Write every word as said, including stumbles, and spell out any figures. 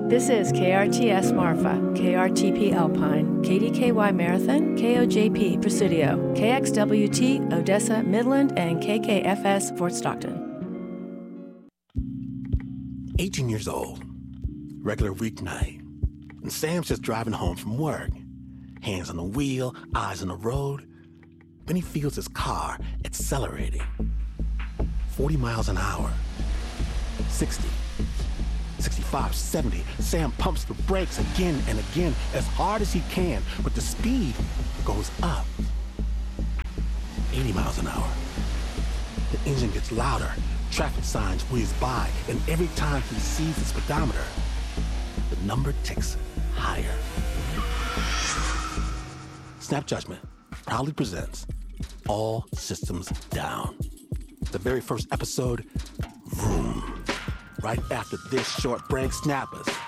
This is K R T S Marfa, K R T P Alpine, K D K Y Marathon, K O J P Presidio, K X W T Odessa Midland, and K K F S Fort Stockton. eighteen years old, regular weeknight, and Sam's just driving home from work. Hands on the wheel, eyes on the road. Then he feels his car accelerating. forty miles an hour, sixty, sixty-five, seventy. Sam pumps the brakes again and again as hard as he can, but the speed goes up. eighty miles an hour. The engine gets louder, traffic signs whiz by, and every time he sees the speedometer, the number ticks higher. Snap Judgment proudly presents All Systems Down. The very first episode, vroom. Right after this short break, Snappers,